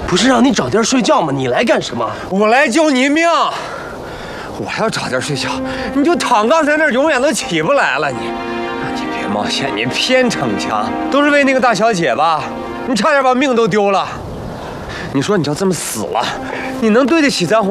不是让你找地儿睡觉吗？你来干什么？ 我来救你命。我要找地儿睡觉，你就躺刚才那儿，永远都起不来了。你别冒险，你偏逞强，都是为那个大小姐吧？你差点把命都丢了。你说你就这么死了，你能对得起咱红